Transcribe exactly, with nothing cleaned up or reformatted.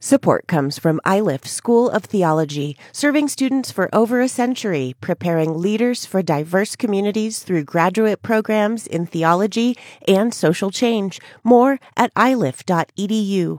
Support comes from iLift School of Theology, serving students for over a century, preparing leaders for diverse communities through graduate programs in theology and social change. More at i lift dot e d u.